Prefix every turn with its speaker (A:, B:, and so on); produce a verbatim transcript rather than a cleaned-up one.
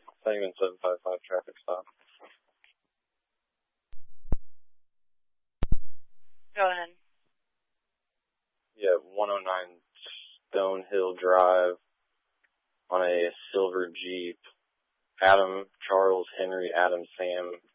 A: Sangamon seven five five traffic stop.
B: Go ahead.
A: Yeah, one oh nine Stonehill Drive on a silver Jeep. Adam, Charles, Henry, Adam, Sam,